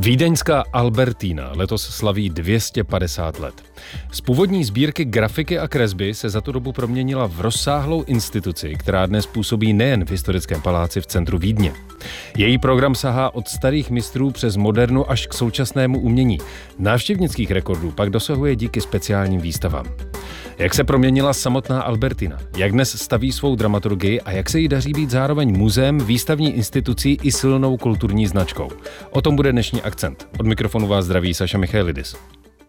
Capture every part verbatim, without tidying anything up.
Vídeňská Albertina letos slaví dvě stě padesát let. Z původní sbírky grafiky a kresby se za tu dobu proměnila v rozsáhlou instituci, která dnes působí nejen v historickém paláci v centru Vídně. Její program sahá od starých mistrů přes modernu až k současnému umění. Návštěvnických rekordů pak dosahuje díky speciálním výstavám. Jak se proměnila samotná Albertina? Jak dnes staví svou dramaturgii a jak se jí daří být zároveň muzeem, výstavní institucí i silnou kulturní značkou? O tom bude dnešní akcent. Od mikrofonu vás zdraví Saša Michailidis.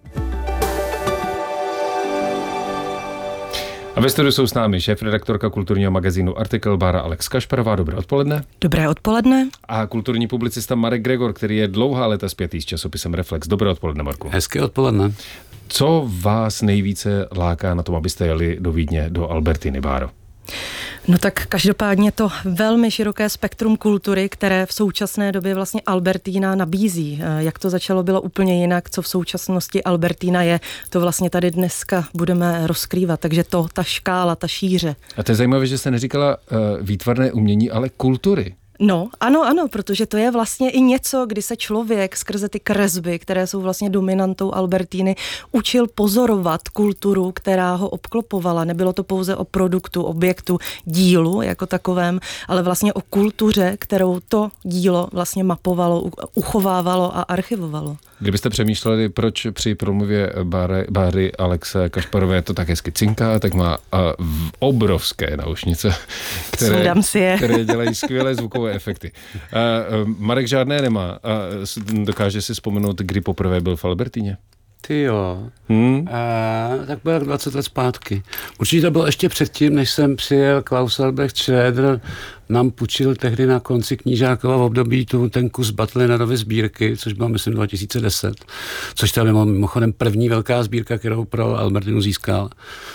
A ve studiu jsou s námi šéfredaktorka kulturního magazínu Artikel Bára Alex Kašparová. Dobré odpoledne. Dobré odpoledne. A kulturní publicista Marek Gregor, který je dlouhá léta spjatý s časopisem Reflex. Dobré odpoledne, Marku. Hezké odpoledne. Co vás nejvíce láká na tom, abyste jeli do Vídně, do Albertiny, Báro? No tak každopádně to velmi široké spektrum kultury, které v současné době vlastně Albertina nabízí. Jak to začalo, bylo úplně jinak, co v současnosti Albertina je, to vlastně tady dneska budeme rozkrývat. Takže to, ta škála, ta šíře. A to je zajímavé, že jste neříkala uh, výtvarné umění, ale kultury. No, ano, ano, protože to je vlastně i něco, kdy se člověk skrze ty kresby, které jsou vlastně dominantou Albertiny, učil pozorovat kulturu, která ho obklopovala. Nebylo to pouze o produktu, objektu, dílu jako takovém, ale vlastně o kultuře, kterou to dílo vlastně mapovalo, uchovávalo a archivovalo. Kdybyste přemýšleli, proč při promluvě Báry, Báry Alexe Kašparové to tak hezky cinká, tak má uh, obrovské naušnice, které, které dělají skvělé zvukové efekty. Uh, Marek žádné nemá. Uh, dokáže si vzpomenout, kdy poprvé byl v Albertině? Ty jo. Hmm? A, tak bylo dvacet let zpátky. Určitě to bylo ještě předtím, než jsem přijel. Klaus Albrecht Schröder nám půjčil tehdy na konci Knížákova v období tu, ten kus Battlenerovy sbírky, což bylo myslím dva tisíce deset, což to byla mimochodem první velká sbírka, kterou pro Albertinu získal.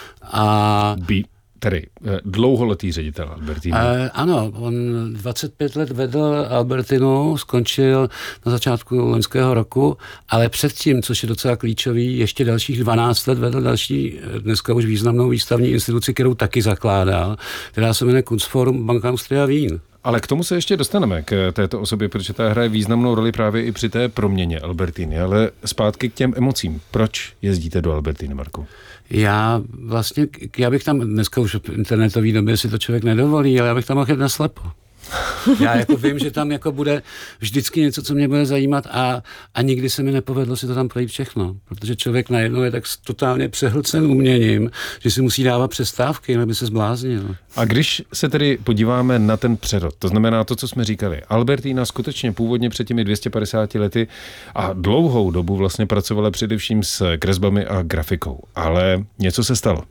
A... Bí- Tedy dlouholetý ředitel Albertiny. E, ano, on dvacet pět let vedl Albertinu, skončil na začátku loňského roku, ale předtím, což je docela klíčový, ještě dalších dvanáct let vedl další, dneska už významnou výstavní instituci, kterou taky zakládal, která se jmenuje Kunstforum Bank Austria Wien. Ale k tomu se ještě dostaneme, k této osobě, protože ta hraje významnou roli právě i při té proměně Albertiny. Ale zpátky k těm emocím. Proč jezdíte do Albertiny, Marku? Já vlastně, já bych tam, dneska už v internetové době si to člověk nedovolí, ale já bych tam mohl jít naslepo. Já jako vím, že tam jako bude vždycky něco, co mě bude zajímat a, a nikdy se mi nepovedlo si to tam projít všechno, protože člověk najednou je tak totálně přehlcen uměním, že si musí dávat přestávky, jinak by se zbláznil. A když se tedy podíváme na ten přerod, to znamená to, co jsme říkali, Albertina skutečně původně před těmi dvě stě padesáti lety a dlouhou dobu vlastně pracovala především s kresbami a grafikou, ale něco se stalo.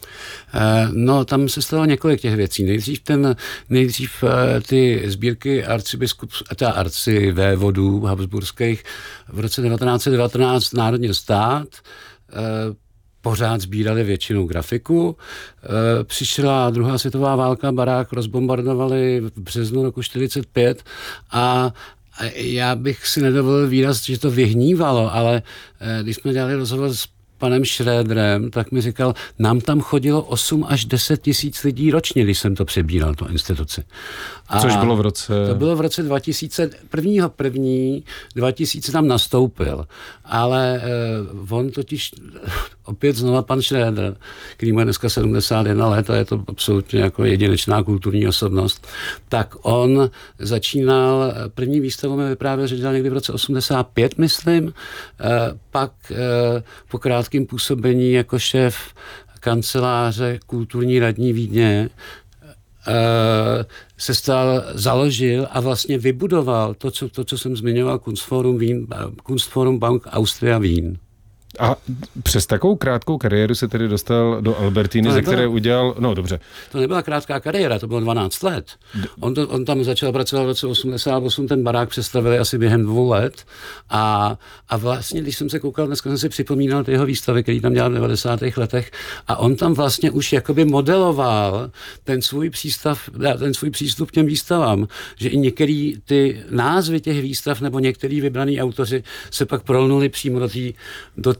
No, tam se stalo několik těch věcí. Nejdřív, ten, nejdřív ty sbírky arcibiskup, ta arcivévodů habsburských v roce devatenáct set devatenáct národně stát pořád sbírali většinou grafiku. Přišla druhá světová válka, barák rozbombardovali v březnu roku čtyřicet pět a já bych si nedovolil výraz, že to vyhnívalo, ale když jsme dělali rozhovor s panem Schröderem, tak mi říkal, nám tam chodilo osm až deset tisíc lidí ročně, když jsem to přebíral, tu instituci. A což bylo v roce... To bylo v roce dva tisíce, prvního první, dva tisíce tam nastoupil, ale eh, on totiž, opět znova pan Schröder, který má dneska sedmdesát jedna let a je to absolutně jako jedinečná kulturní osobnost, tak on začínal, první výstavu mi vyprávěl, že dělal někdy v roce osmdesát pět, myslím, eh, pak eh, po krátkém působení jako šéf kanceláře kulturní radní Vídně se stal, založil a vlastně vybudoval to, co, to, co jsem zmiňoval, Kunstforum, Wien, Kunstforum Bank Austria Wien. A přes takovou krátkou kariéru se tedy dostal do Albertiny, ze které udělal, no dobře. To nebyla krátká kariéra, to bylo dvanáct let. On, to, on tam začal pracovat v roce osmdesát osm, ten barák přestavili asi během dvou let a, a vlastně, když jsem se koukal, dneska jsem si připomínal ty jeho výstavy, který tam dělal v devadesátých letech a on tam vlastně už jakoby modeloval ten svůj přístav, ten svůj přístup k těm výstavám, že i některý ty názvy těch výstav nebo některý vybraný autoři se pak prolnuli přímo do té do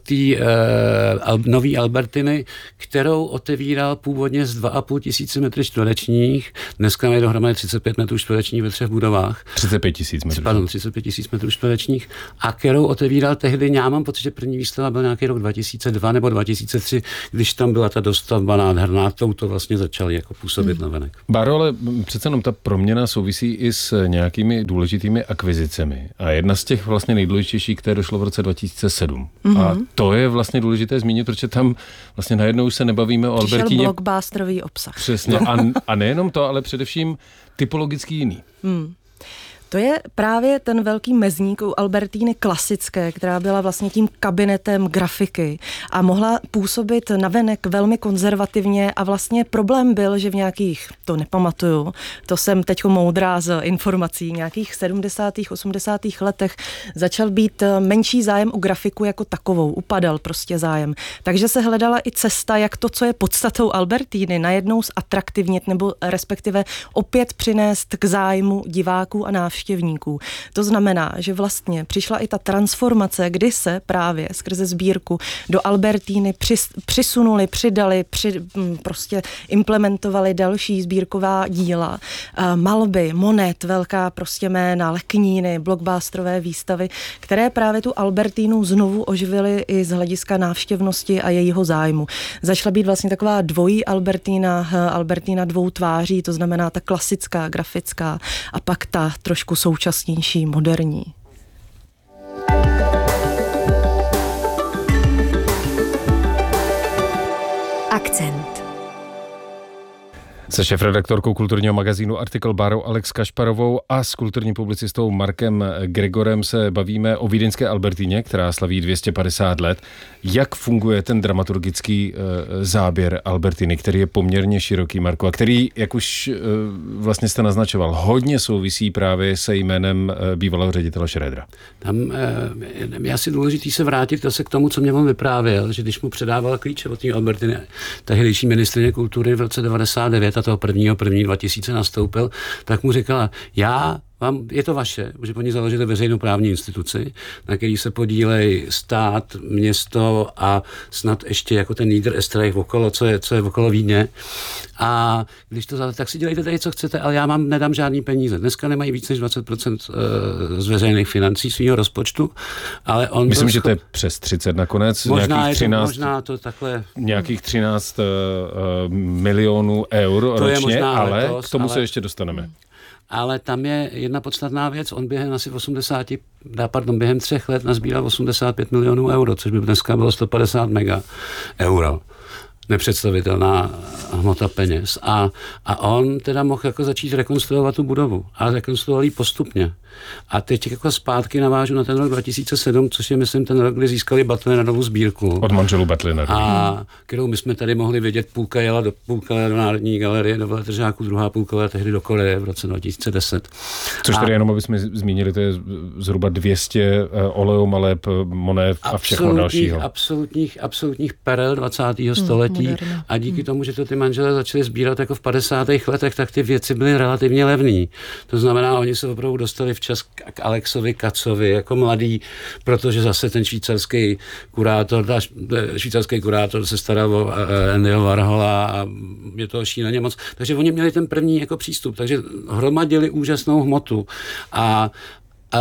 té uh, nový Albertiny, kterou otevíral původně z dva a půl tisíce metrů čtverečních, dneska je dohromady třicet pět metrů čtverečních ve třech budovách. třicet pět tisíc metrů. Pardon, třicet pět tisíc metrů čtverečních, a kterou otevíral tehdy, já mám pocit, že první výstava byl nějaký rok dva tisíce dva nebo dva tisíce tři, když tam byla ta dostavba nádherná, to vlastně začali jako působit hmm. navenek. Báro, ale přece jenom ta proměna souvisí i s nějakými důležitými akvizicemi. A jedna z těch vlastně nejdůležitějších, které došlo v roce dva tisíce sedm. Mm-hmm. A to je vlastně důležité zmínit, protože tam vlastně najednou se nebavíme o Přišel Albertíně. blockbusterový obsah. Přesně. A, a nejenom to, ale především typologicky jiný. Hmm. To je právě ten velký mezník u Albertíny klasické, která byla vlastně tím kabinetem grafiky a mohla působit navenek velmi konzervativně a vlastně problém byl, že v nějakých, to nepamatuju, to jsem teďko moudrá z informací, nějakých sedmdesátých, osmdesátých letech začal být menší zájem o grafiku jako takovou, upadal prostě zájem. Takže se hledala i cesta, jak to, co je podstatou Albertíny, najednou zatraktivnit nebo respektive opět přinést k zájmu diváků a návštěvníků. To znamená, že vlastně přišla i ta transformace, kdy se právě skrze sbírku do Albertíny přis, přisunuli, přidali, při, prostě implementovali další sbírková díla, malby, Monet, velká prostě jména, lekníny, blockbusterové výstavy, které právě tu Albertínu znovu oživily i z hlediska návštěvnosti a jejího zájmu. Začala být vlastně taková dvojí Albertína, Albertína dvou tváří, to znamená ta klasická, grafická a pak ta trošku současnější, moderní. Akcent. Se šéfredaktorkou kulturního magazínu Artikl Bárou Alex Kašparovou a s kulturním publicistou Markem Gregorem se bavíme o vídeňské Albertíně, která slaví dvě stě padesát let. Jak funguje ten dramaturgický e, záběr Albertiny, který je poměrně široký, Marko, a který, jak už e, vlastně jste naznačoval, hodně souvisí právě se jménem e, bývalého ředitele Schrödera. Tam e, je asi důležitý se vrátit zase k tomu, co mě on vyprávěl, že když mu předával klíče od té Albertiny tehdejší ministryně kultury v roce devadesát devět a toho prvního první dva tisíce nastoupil, tak mu říkala, já vám, je to vaše, že po ní založili veřejnoprávní instituci, na který se podílejí stát, město a snad ještě jako ten Niederösterreich okolo, co je, co je okolo Vídně. A když to tak si dělejte tady, co chcete, ale já vám nedám žádný peníze. Dneska nemají víc než dvacet procent z veřejných financí svého rozpočtu, ale on... Myslím, schop... že to je přes třicet nakonec. Možná, nějakých třináct, je to, možná to takhle... Nějakých třináct uh, milionů eur to ročně, ale letos, k tomu ale... se ještě dostaneme. Ale tam je jedna podstatná věc, on během asi osmdesáti, pardon, během třech let nazbíral osmdesát pět milionů euro, což by dneska bylo sto padesát mega euro. Nepředstavitelná hmota peněz. A, a on teda mohl jako začít rekonstruovat tu budovu. A rekonstruoval ji postupně. A teď jako zpátky navážu na ten rok dva tisíce sedm, což je, myslím, ten rok, kdy získali Butlinarovu sbírku. Od manželů Butlinaru. A kterou my jsme tady mohli vidět, půlka jela do, půlka jela do Národní galerie, do Veletržáku, druhá půlka jela tehdy do Koreje v roce dva tisíce deset. Což tady a, jenom, aby jsme zmínili, to je zhruba dvě stě oleomaleb, Monet a všechno dalšího. Absolutních, absolutních perel dvacátého století. Hmm, a díky hmm. tomu, že to ty manželé začali sbírat jako v padesátých letech, tak ty věci byly relativně levný. To znamená, oni se opravdu dostali včas k Alexovi Katzovi jako mladý, protože zase ten švýcarský kurátor, ta švýcarský kurátor se staral o Andyho Warhola a je to šíleně moc. Takže oni měli ten první jako přístup, takže hromadili úžasnou hmotu a, a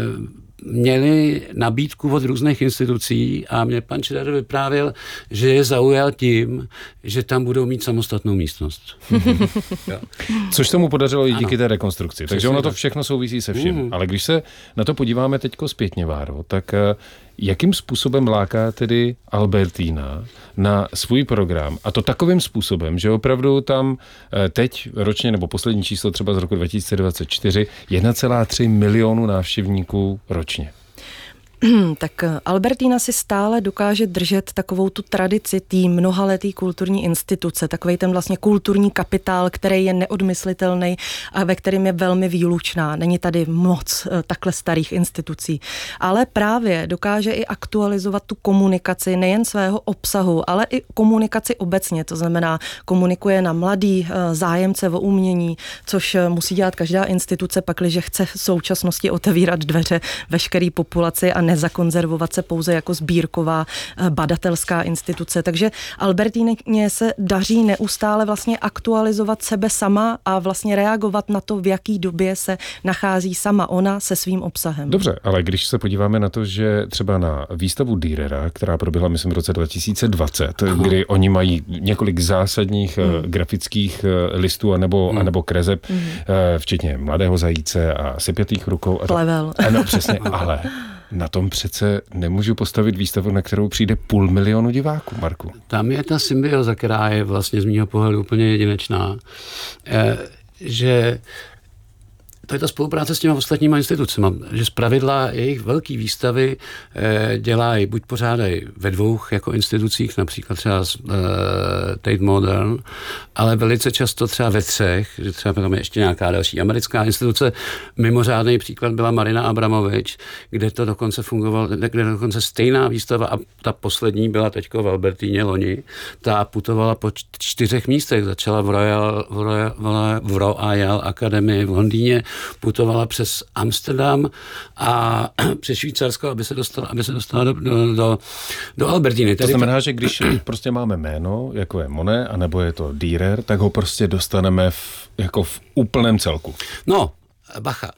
měli nabídku od různých institucí a mě pan Schröder vyprávěl, že je zaujal tím, že tam budou mít samostatnou místnost. Což se mu podařilo i díky ano. té rekonstrukci. Takže ono to všechno souvisí se vším. Mm. Ale když se na to podíváme teďko zpětně, Váro, tak jakým způsobem láká tedy Albertína na svůj program? A to takovým způsobem, že opravdu tam teď ročně, nebo poslední číslo třeba z roku dva tisíce dvacet čtyři, jedna celá tři milionu návštěvníků ročně. Tak Albertína si stále dokáže držet takovou tu tradici tý mnohaletý kulturní instituce, takovej ten vlastně kulturní kapitál, který je neodmyslitelný a ve kterém je velmi výlučná. Není tady moc takhle starých institucí. Ale právě dokáže i aktualizovat tu komunikaci nejen svého obsahu, ale i komunikaci obecně. To znamená, komunikuje na mladý zájemce o umění, což musí dělat každá instituce, pakliže chce v současnosti otevírat dveře veškerý populaci a nezakonzervovat se pouze jako sbírková badatelská instituce. Takže Albertíně se daří neustále vlastně aktualizovat sebe sama a vlastně reagovat na to, v jaký době se nachází sama ona se svým obsahem. Dobře, ale když se podíváme na to, že třeba na výstavu Dürera, která proběhla, myslím, v roce dva tisíce dvacet, Aha. kdy oni mají několik zásadních hmm. grafických listů anebo, hmm. anebo kreseb, hmm. včetně Mladého zajíce a Sepjatých rukou. A Plevel. Ano, přesně, ale na tom přece nemůžu postavit výstavu, na kterou přijde půl milionu diváků, Marku. Tam je ta symbioza, která je vlastně z mýho pohledu úplně jedinečná, e, že to je ta spolupráce s těma ostatníma institucemi, že zpravidla jejich velký výstavy e, dělají, buď pořádají ve dvou jako institucích, například třeba e, Tate Modern, ale velice často třeba ve třech, že třeba tam je ještě nějaká další americká instituce. Mimořádný příklad byla Marina Abramovič, kde to dokonce fungovalo, kde dokonce stejná výstava a ta poslední byla teďko v Albertíně loni, ta putovala po čtyřech místech, začala v Royal, v Royal, v Royal Academy v Londýně, putovala přes Amsterdam a přes Švýcarsko, aby se dostala, aby se dostala do, do, do, do Albertíny. To znamená, to... že když prostě máme jméno, jako je Monet, anebo je to Dürer, tak ho prostě dostaneme v, jako v úplném celku. No, bacha.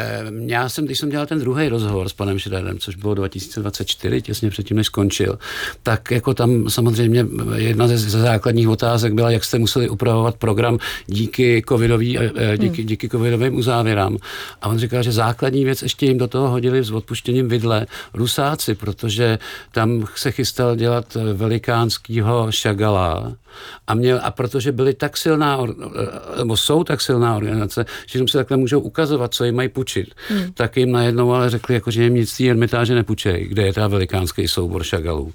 Já jsem, když jsem dělal ten druhý rozhovor s panem Schraderem, což bylo dva tisíce dvacet čtyři, těsně předtím, než skončil, tak jako tam samozřejmě jedna ze, ze základních otázek byla, jak jste museli upravovat program díky covidový, díky, díky covidovým uzávěrám. A on říkal, že základní věc ještě jim do toho hodili s odpuštěním vidle Rusáci, protože tam se chystal dělat velikánskýho Chagalla a, měl, a protože byli tak silná, nebo jsou tak silná organizace, že jim se takhle můžou ukazovat, co jim mají půjčit, hmm. tak jim najednou ale řekli, jako, že jim nic z té Ermitáže nepůjčej, kde je teda velikánský soubor Chagallů.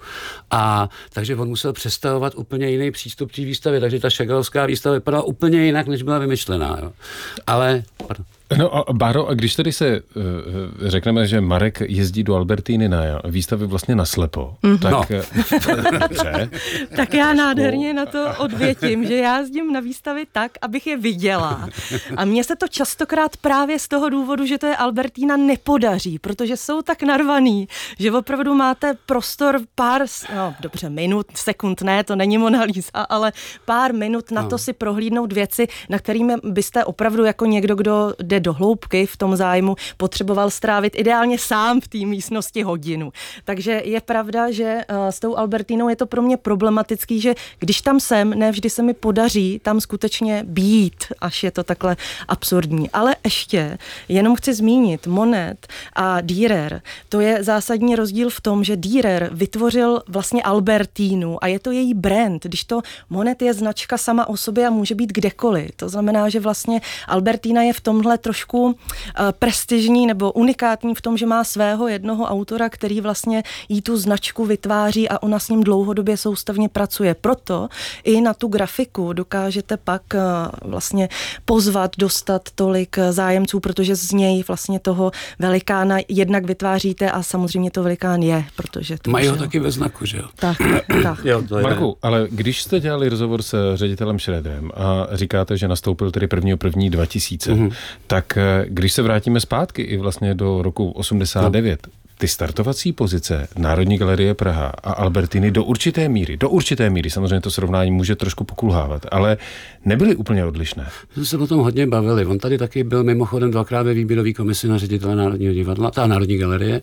A takže on musel přestavovat úplně jiný přístup k té výstavě, takže ta Chagallovská výstava vypadala úplně jinak, než byla vymyšlená. Jo. Ale... Pardon. No a Báro, a když tedy se uh, řekneme, že Marek jezdí do Albertíny na výstavy vlastně naslepo, mm-hmm. tak... No. Dobře. Tak já nádherně na to odvětím, že já jezdím na výstavy tak, abych je viděla. A mně se to častokrát právě z toho důvodu, že to je Albertína, nepodaří, protože jsou tak narvaný, že opravdu máte prostor pár, no dobře, minut, sekund ne, to není Mona Lisa, ale pár minut na no. to si prohlídnout věci, na kterými byste opravdu jako někdo, kdo jde do hloubky v tom zájmu, potřeboval strávit ideálně sám v té místnosti hodinu. Takže je pravda, že uh, s tou Albertínou je to pro mě problematický, že když tam jsem, ne vždy se mi podaří tam skutečně být, až je to takhle absurdní. Ale ještě jenom chci zmínit Monet a Dürer. To je zásadní rozdíl v tom, že Dürer vytvořil vlastně Albertínu a je to její brand, když to Monet je značka sama o sobě a může být kdekoliv. To znamená, že vlastně Albertína je v tomhle trošku uh, prestižní nebo unikátní v tom, že má svého jednoho autora, který vlastně jí tu značku vytváří a ona s ním dlouhodobě soustavně pracuje. Proto i na tu grafiku dokážete pak uh, vlastně pozvat, dostat tolik zájemců, protože z něj vlastně toho velikána jednak vytváříte a samozřejmě to velikán je, protože to mají ho taky ve znaku, že jo? Tak, tak. Jo, to je. Marku, ale když jste dělali rozhovor s ředitelem Schraderem a říkáte, že nastoupil tedy prvního prvního dva tisíce, mm-hmm. tak když se vrátíme zpátky i vlastně do roku osmdesát devět, no. ty startovací pozice Národní galerie Praha a Albertiny do určité míry, do určité míry, samozřejmě to srovnání může trošku pokulhávat, ale nebyly úplně odlišné. My jsme se o tom hodně bavili. On tady taky byl mimochodem dvakrát ve výběrové komisi na ředitele Národního divadla, ta Národní galerie.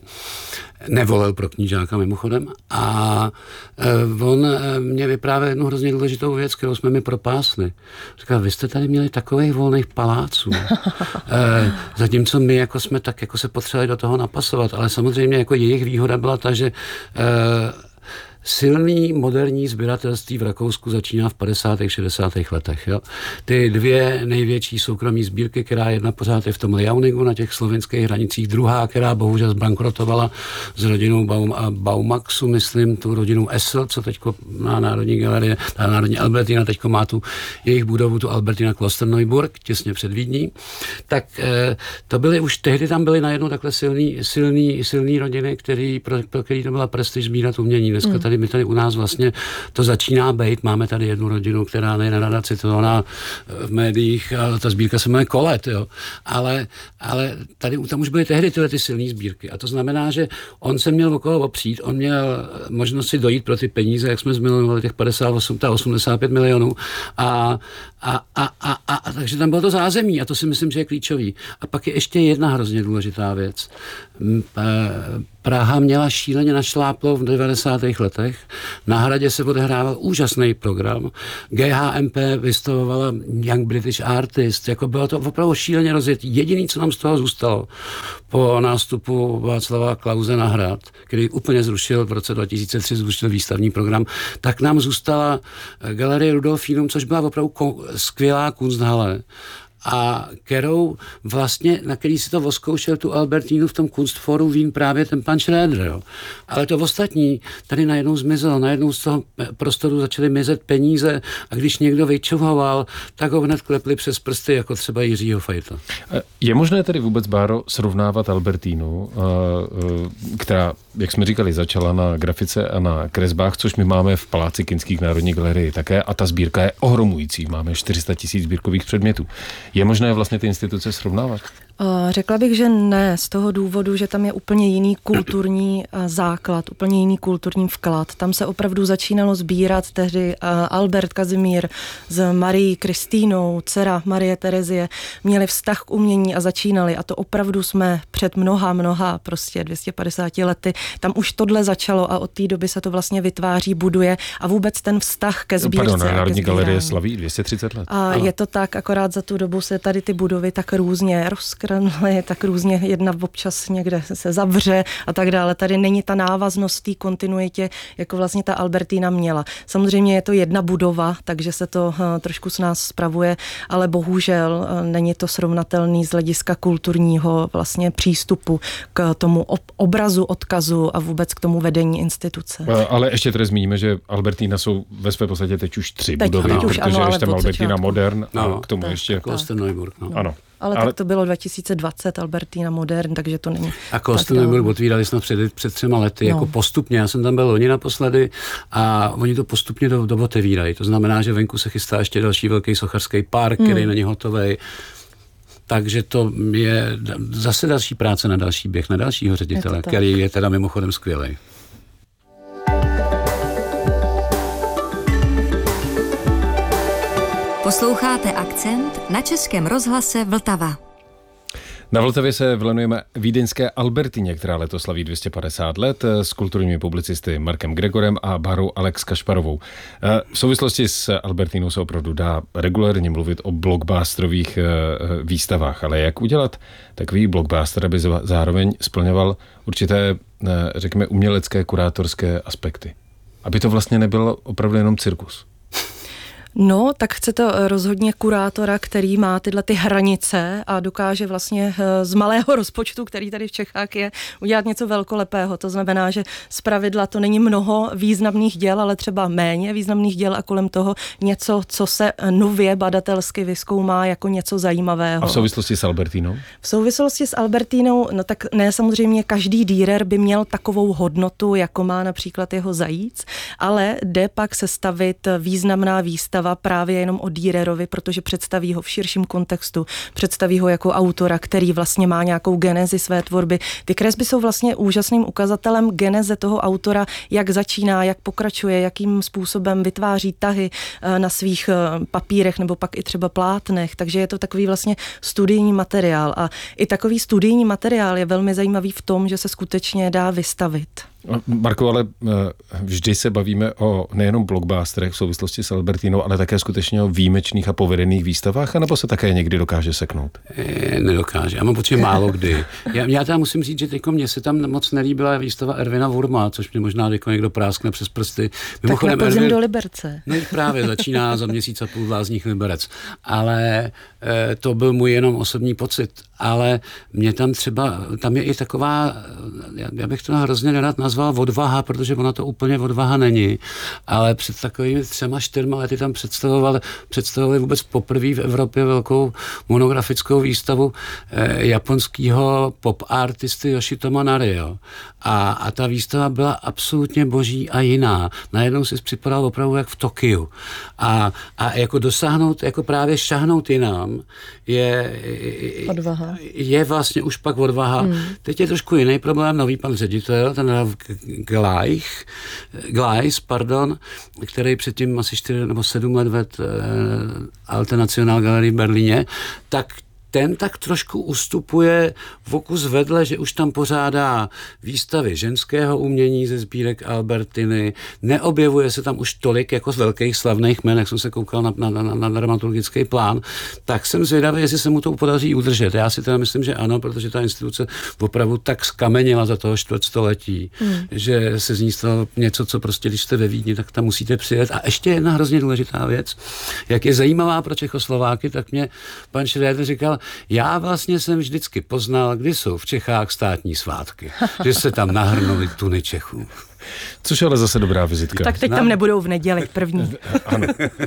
Nevolil pro knížáka mimochodem. A e, on e, mě vyprávěl jednu hrozně důležitou věc, kterou jsme mi propásli. Říkal, vy jste tady měli takových volných paláců. e, zatímco my jako jsme tak jako se potřebovali do toho napasovat, ale samozřejmě jako jejich výhoda byla ta, že e, silný moderní sběratelství v Rakousku začíná v padesátých šedesátých letech. Jo. Ty dvě největší soukromí sbírky, která jedna pořád je v tom Liauningu na těch slovenských hranicích, druhá, která bohužel zbankrotovala s rodinou Baum, Baumaxu, myslím, tu rodinou Essl, co teďko má Národní galerie, ta Národní Albertina teďko má tu jejich budovu, tu Albertina Klosterneuburg, těsně před Vídní. Tak eh, to byly už tehdy tam byly najednou takhle silný, silný, silný rodiny, který, pro, pro který to byla prestiž sbírat umění. Dneska hmm. tady, my tady u nás vlastně to začíná být. Máme tady jednu rodinu, která je nerada citovaná v médiích, a ta sbírka se jmenuje Kolet, jo. Ale, ale tady tam už byly tehdy tyhle ty silné sbírky. A to znamená, že on se měl okolo opřít, on měl možnost si dojít pro ty peníze, jak jsme zmiňovali, těch padesát osm, osmdesát pět milionů. A, a, a, a, a, a takže tam bylo to zázemí a to si myslím, že je klíčový. A pak je ještě jedna hrozně důležitá věc. Praha měla šíleně našláplo v devadesátých letech. Na Hradě se odehrával úžasný program. G H M P vystavovala Young British Artist. Jako bylo to opravdu šíleně rozjetý. Jediný, co nám z toho zůstalo po nástupu Václava Klause na Hrad, který úplně zrušil v roce dva tisíce tři, zrušil výstavní program, tak nám zůstala Galerie Rudolfinum, což byla opravdu skvělá kunsthalle. A kterou vlastně, na který si to oskoušel tu Albertínu v tom Kunstforu Vín právě ten pan Schröder, jo. Ale to ostatní tady najednou zmizelo, najednou z toho prostoru začaly mizet peníze a když někdo vyčuhoval, tak ho hned klepli přes prsty, jako třeba Jiřího Fajta. Je možné tedy vůbec, Báro, srovnávat Albertínu, která, jak jsme říkali, začala na grafice a na kresbách, což my máme v Paláci Kinských Národní galerii také a ta sbírka je ohromující, máme čtyři sta tisíc sbírkových předmětů. Je možné vlastně ty instituce srovnávat? Řekla bych, že ne, z toho důvodu, že tam je úplně jiný kulturní základ, úplně jiný kulturní vklad. Tam se opravdu začínalo sbírat tehdy Albert Kazimír s Marií Kristýnou, dcera Marie Terezie, měli vztah k umění a začínali a to opravdu jsme před mnoha, mnoha, prostě dvě stě padesát lety. Tam už tohle začalo a od té doby se to vlastně vytváří, buduje a vůbec ten vztah ke sbírce. Pardon, Národní galerie slaví dvě stě třicet let. A je to tak, akorát za tu dobu se tady ty budovy tak různě rozkryly, tak různě jedna občas někde se zavře a tak dále. Tady není ta návaznost té kontinuitě, jako vlastně ta Albertína měla. Samozřejmě je to jedna budova, takže se to trošku s nás spravuje, ale bohužel není to srovnatelný z hlediska kulturního vlastně přístupu k tomu obrazu, odkazu a vůbec k tomu vedení instituce. Ale ještě tady zmíníme, že Albertína jsou ve své podstatě teď už tři teď, budovy, teď už, protože ano, ještě tam Albertína Modern a no, k tomu tak, ještě... Klosterneuburg, no. Ano. Ale, ale tak to bylo dva tisíce dvacet, Albertína Modern, takže to není... A Klosterneuburg otvírali jsme před, před třema lety, no. Jako postupně. Já jsem tam byl loni naposledy a oni to postupně do, do otevírají. To znamená, že venku se chystá ještě další velký sochařský park, hmm. který není hotový. Takže to je zase další práce na další běh, na dalšího ředitele, který je teda mimochodem skvělý. Posloucháte Akcent na Českém rozhlase Vltava. Na Vltavě se věnujeme vídeňské Albertíně, která letos slaví dvě stě padesát let, s kulturními publicisty Markem Gregorem a Bárou Alex Kašparovou. V souvislosti s Albertínou se opravdu dá regulérně mluvit o blockbusterových výstavách, ale jak udělat takový blockbuster, aby zároveň splňoval určité, řekněme, umělecké, kurátorské aspekty? Aby to vlastně nebyl opravdu jenom cirkus. No, tak chce to rozhodně kurátora, který má tyhle ty hranice a dokáže vlastně z malého rozpočtu, který tady v Čechách je, udělat něco velkolepého. To znamená, že zpravidla to není mnoho významných děl, ale třeba méně významných děl a kolem toho něco, co se nově badatelsky vyzkoumá jako něco zajímavého. A v souvislosti s Albertínou? V souvislosti s Albertínou, no tak ne, samozřejmě každý Dürer by měl takovou hodnotu, jako má například jeho Zajíc, ale jde pak sestavit významná výstava právě jenom o Dürerovi, protože představí ho v širším kontextu, představí ho jako autora, který vlastně má nějakou genezi své tvorby. Ty kresby jsou vlastně úžasným ukazatelem geneze toho autora, jak začíná, jak pokračuje, jakým způsobem vytváří tahy na svých papírech nebo pak i třeba plátnech, takže je to takový vlastně studijní materiál a i takový studijní materiál je velmi zajímavý v tom, že se skutečně dá vystavit. Marko, ale vždy se bavíme o nejenom blockbusterech v souvislosti s Albertínou, ale také skutečně o výjimečných a povedených výstavách, anebo se také někdy dokáže seknout? E, nedokáže. Já mám pocit málo kdy. Já, já tam musím říct, že teďko mně se tam moc nelíbila výstava Ervina Wurma, což mě možná teďko někdo práskne přes prsty. Mimochodem, tak na podzim Ervin, do Liberce. No právě začíná za měsíc a půl v Lázních Liberec. Ale e, to byl můj jenom osobní pocit. Ale mě tam třeba, tam je i taková, já, já bych to hrozně nerad nazval, nazval odvaha, protože ona to úplně odvaha není, ale před takovými třema, čtyřma lety tam představovali, představovali vůbec poprvé v Evropě velkou monografickou výstavu eh, japonského pop artisty Yoshitoma Nario. A, a ta výstava byla absolutně boží a jiná. Najednou si připadal opravdu jak v Tokiu. A, a jako dosáhnout, jako právě šahnout jinam je, odvaha. je vlastně už pak odvaha. Hmm. Teď je trošku jiný problém, nový pan ředitel, ten Gleich, Gleis, pardon, který předtím asi čtyři nebo sedm let ved eh, Alte National Gallery v Berlíně, tak ten tak trošku ustupuje v kus vedle, že už tam pořádá výstavy ženského umění ze sbírek Albertiny, neobjevuje se tam už tolik jako z velkých slavných jmen, jak jsem se koukal na, na, na, na dramaturgický plán, tak jsem zvědavý, jestli se mu to podaří udržet. Já si teda myslím, že ano, protože ta instituce opravdu tak skamenila za toho čtvrtstoletí, hmm. že se z ní stalo něco, co prostě, když jste ve Vídni, tak tam musíte přijet. A ještě jedna hrozně důležitá věc, jak je zajímavá pro Čechoslováky, tak mě pan Schroeder říkal, já vlastně jsem vždycky poznal, kdy jsou v Čechách státní svátky. Že se tam nahrnuli tuny Čechů. Což je ale zase dobrá vizitka. Tak teď tam nebudou v neděli první. Ano.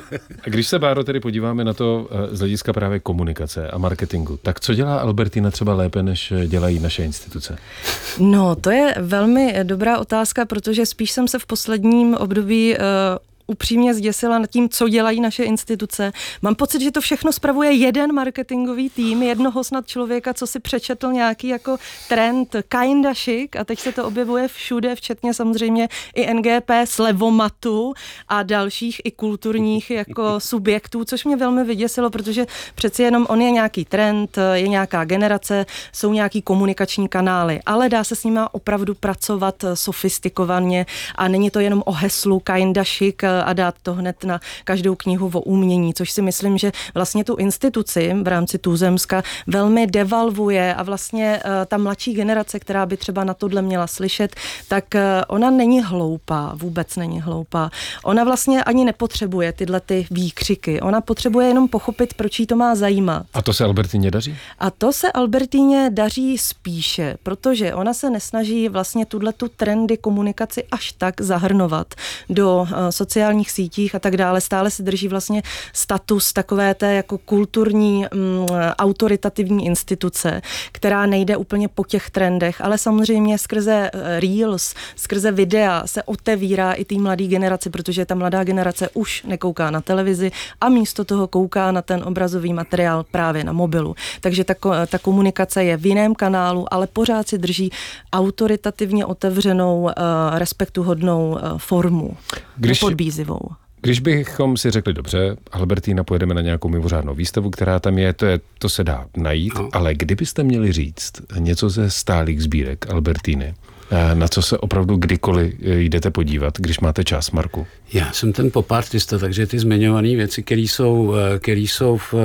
A když se, Báro, tedy podíváme na to z hlediska právě komunikace a marketingu, tak co dělá Albertina třeba lépe, než dělají naše instituce? No, to je velmi dobrá otázka, protože spíš jsem se v posledním období uh, upřímně zděsila nad tím, co dělají naše instituce. Mám pocit, že to všechno spravuje jeden marketingový tým, jednoho snad člověka, co si přečetl nějaký jako trend kinda chic a teď se to objevuje všude, včetně samozřejmě i N G P, Slevomatu a dalších i kulturních jako subjektů, což mě velmi vyděsilo, protože přeci jenom on je nějaký trend, je nějaká generace, jsou nějaký komunikační kanály, ale dá se s nimi opravdu pracovat sofistikovaně a není to jenom o heslu kinda chic a dát to hned na každou knihu o umění, což si myslím, že vlastně tu instituci v rámci Tuzemska velmi devalvuje a vlastně ta mladší generace, která by třeba na tohle měla slyšet, tak ona není hloupá, vůbec není hloupá. Ona vlastně ani nepotřebuje tyhle ty výkřiky. Ona potřebuje jenom pochopit, proč jí to má zajímat. A to se Albertině daří? A to se Albertině daří spíše, protože ona se nesnaží vlastně tuhletu trendy komunikaci až tak zahrnovat do sociálních sítích a tak dále. Stále se drží vlastně status takové té jako kulturní um, autoritativní instituce, která nejde úplně po těch trendech, ale samozřejmě skrze Reels, skrze videa se otevírá i té mladé generaci, protože ta mladá generace už nekouká na televizi a místo toho kouká na ten obrazový materiál právě na mobilu. Takže ta, ta komunikace je v jiném kanálu, ale pořád si drží autoritativně otevřenou, uh, respektuhodnou uh, formu. Když, Podbízivou. Když bychom si řekli, dobře, Albertina, pojedeme na nějakou mimořádnou výstavu, která tam je, to, je, to se dá najít, no. Ale kdybyste měli říct něco ze stálých sbírek Albertiny, na co se opravdu kdykoliv jdete podívat, když máte čas, Marku? Já jsem ten popartista, takže ty zmiňované věci, které jsou, který jsou v,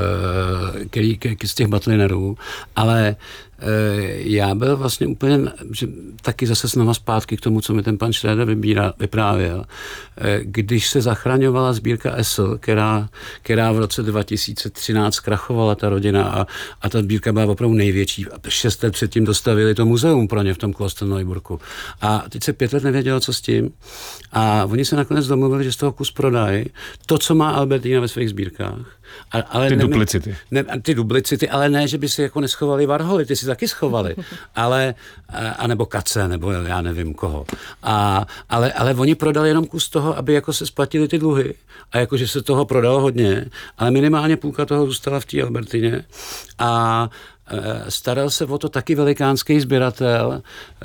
který, z těch Butlinerů, ale já byl vlastně úplně, že taky zase znova zpátky k tomu, co mi ten pan Schroeder vybírá, vyprávěl. Když se zachraňovala sbírka Essl, která, která v roce dva tisíce třináct zkrachovala ta rodina a, a ta sbírka byla opravdu největší. Šest let předtím dostavili to muzeum pro ně v tom Klosterneuburgu. A teď se pět let nevědělo, co s tím. A oni se nakonec domluvili, že z toho kus prodají to, co má Albertina ve svých sbírkách. A, ale ty ne, duplicity. Ne, ty duplicity, ale ne, že by si jako neschovali Warholy, ty si taky schovali, ale, a nebo Kace, nebo já nevím koho. A, ale, ale oni prodali jenom kus toho, aby jako se splatili ty dluhy a jakože se toho prodalo hodně, ale minimálně půlka toho zůstala v té Albertině a e, staral se o to taky velikánský sběratel,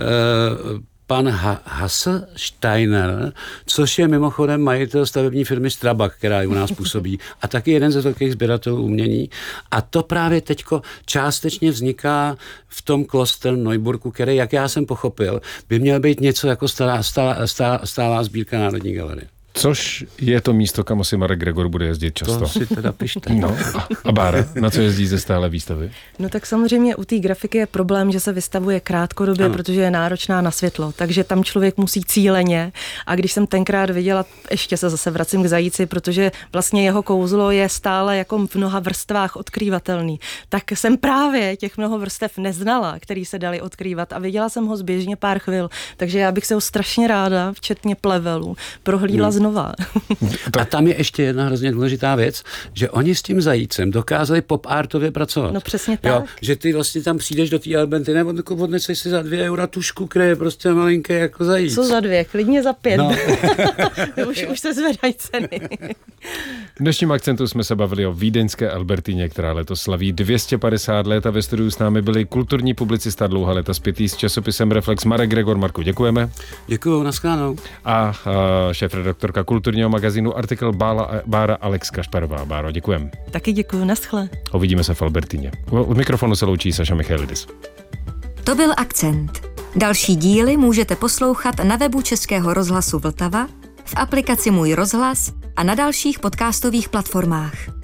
e, pan Hasse Steiner, což je mimochodem majitel stavební firmy Strabag, která u nás působí, a taky jeden ze velkých sběratelů umění. A to právě teďko částečně vzniká v tom Klosterneuburgu, který, jak já jsem pochopil, by měl být něco jako stálá, stálá, stálá, stálá sbírka Národní galerie. Což je to místo, kam asi Marek Gregor bude jezdit často. To si teda pište. No. A Bára, na co jezdí ze stále výstavy? No tak samozřejmě u té grafiky je problém, že se vystavuje krátkodobě, ano. protože je náročná na světlo, takže tam člověk musí cíleně. A když jsem tenkrát viděla, ještě se zase vracím k Zajíci, protože vlastně jeho kouzlo je stále jako v mnoha vrstvách odkrývatelný, tak jsem právě těch mnoho vrstev neznala, který se dali odkrývat a viděla jsem ho zběžně pár chvil, takže já bych se ho strašně ráda, včetně plevelů, prohlídla hmm. znova. A tam je ještě jedna hrozně důležitá věc, že oni s tím Zajícem dokázali pop-artově pracovat. No přesně tak. Jo, že ty vlastně tam přijdeš do té Albentiny a odneseš si za dvě eura tušku, která je prostě malinké jako Zajíc. Co za dvě? Klidně za pět. No. už, už se zvedají ceny. V dnešním akcentu jsme se bavili o vídeňské Albertině, která letos slaví dvě stě padesát let a ve studiu s námi byli kulturní publicista dlouhá léta zpětý s časopisem Reflex Marek Gregor. Marku, děkujeme. Děkuju, nashledanou. A, a šéfredaktorka kulturního magazínu Artikel Bála, Bára Alex Kašparová. Báro, děkujeme. Taky děkuju, naschle. Uvidíme se v Albertině. Od mikrofonu se loučí Saša Michailidis. To byl Akcent. Další díly můžete poslouchat na webu Českého rozhlasu Vltava, v aplikaci Můj rozhlas a na dalších podcastových platformách.